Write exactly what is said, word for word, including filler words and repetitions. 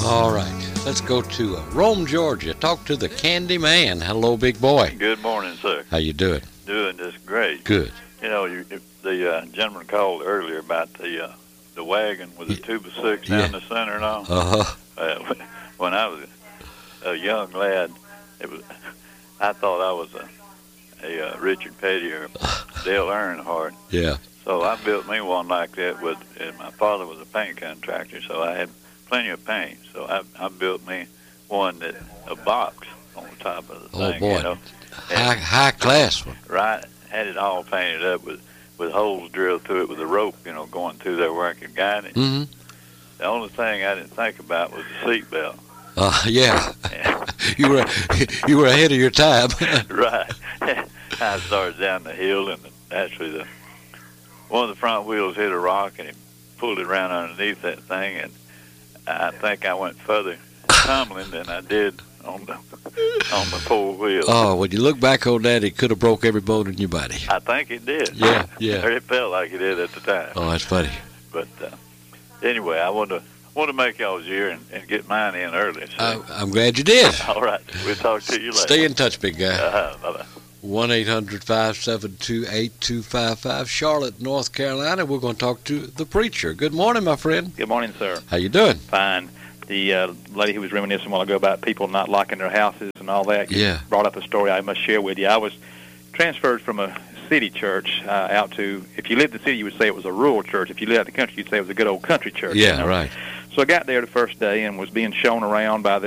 All right, let's go to uh, Rome, Georgia. Talk to the Candy Man. Hello, big boy. Good morning, sir. How you doing? Doing just great. Good. You know, you, the uh, gentleman called earlier about the uh, the wagon with the Yeah. tube of six Yeah. down the center and all. Uh-huh. Uh, when I was a young lad, it was I thought I was a, a uh, Richard Petty or Dale Earnhardt. Yeah. So I built me one like that with, and my father was a paint contractor, so I had plenty of paint. So I, I built me one that a box on the top of the Oh, thing, boy. you know. High, high class one. Right, had it all painted up with, with holes drilled through it with a rope, you know, going through there where I could guide it. Mm-hmm. The only thing I didn't think about was the seat belt. Uh, yeah. you were you were ahead of your time. Right. I started down the hill, and actually the one of the front wheels hit a rock, and it pulled it around underneath that thing, and I think I went further tumbling than I did on the on the four wheel. Oh, when you look back on that, it could have broke every bone in your body. I think it did. Yeah, yeah. Or it felt like it did at the time. Oh, that's funny. But uh, anyway, I wanted to want to make y'all's year and, and get mine in early. So. I, I'm glad you did. All right, we'll talk to you later. Stay in touch, big guy. Uh-huh. Bye-bye. one eight hundred five seven two eight two five five, Charlotte, North Carolina. We're going to talk to the preacher. Good morning, my friend. Good morning, sir. How you doing? Fine. The uh, lady who was reminiscing a while ago about people not liking their houses and all that Yeah. brought up a story I must share with you. I was transferred from a city church uh, out to, if you lived in the city, you would say it was a rural church. If you lived out in the country, you'd say it was a good old country church. Yeah, you know? right. So I got there the first day and was being shown around by the